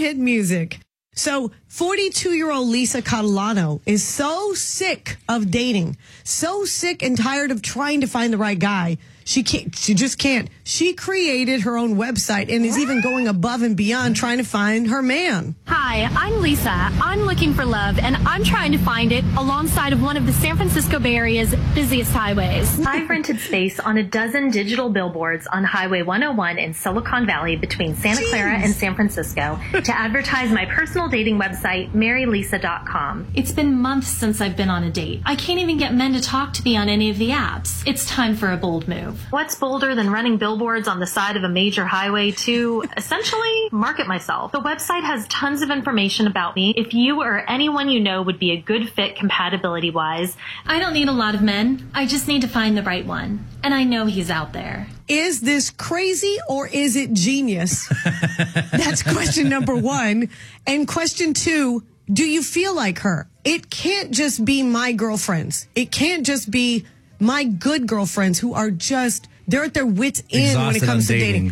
hit music. So 42-year-old Lisa Catalano is so sick of dating, so sick and tired of trying to find the right guy. She just can't. She created her own website and is even going above and beyond trying to find her man. Hi, I'm Lisa. I'm looking for love, and I'm trying to find it alongside of one of the San Francisco Bay Area's busiest highways. I've rented space on a dozen digital billboards on Highway 101 in Silicon Valley between Santa Clara and San Francisco to advertise my personal dating website, marylisa.com. It's been months since I've been on a date. I can't even get men to talk to me on any of the apps. It's time for a bold move. What's bolder than running billboards on the side of a major highway to essentially market myself? The website has tons of information about me. If you or anyone you know would be a good fit compatibility-wise, I don't need a lot of men. I just need to find the right one. And I know he's out there. Is this crazy or is it genius? That's question number one. And question two, do you feel like her? It can't just be my girlfriends. It can't just be my good girlfriends who are just, they're at their wits' end when it comes to dating.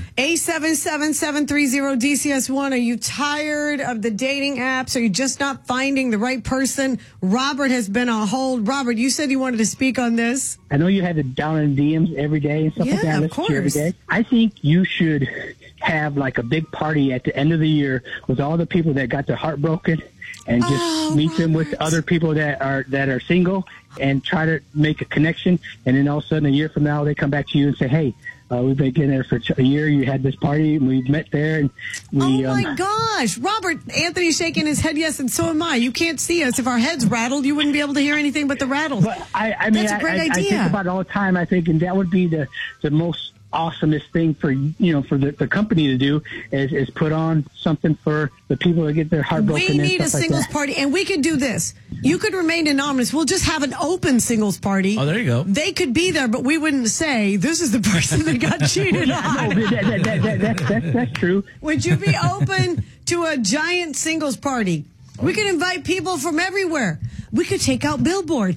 A77730DCS1, are you tired of the dating apps? Are you just not finding the right person? Robert has been on hold. Robert, you said you wanted to speak on this. I know you had it down in DMs every day and stuff like that. Yeah, I of listen to you every course. day. I think you should have like a big party at the end of the year with all the people that got their heart broken and just meet them with other people that are single and try to make a connection. And then all of a sudden, a year from now, they come back to you and say, hey, we've been getting there for a year. You had this party, and we met there. And we, oh, my gosh. Robert, Anthony's shaking his head yes, and so am I. You can't see us. If our heads rattled, you wouldn't be able to hear anything but the rattles. But I mean, that's a great idea. I think about it all the time. I think, and that would be the most awesomest thing for for the company to do is put on something for the people that get their heart broken. We need a stuff singles like that. party, and we could do this. You could remain anonymous. We'll just have an open singles party. Oh, there you go. They could be there, but we wouldn't say this is the person that got cheated on. No, that's true. Would you be open to a giant singles party? We could invite people from everywhere. We could take out billboards.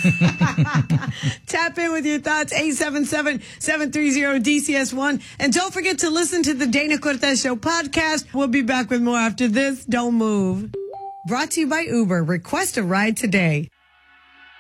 Tap in with your thoughts, 877-730-DCS1. And don't forget to listen to the Dana Cortez Show podcast. We'll be back with more after this. Don't move. Brought to you by Uber. Request a ride today.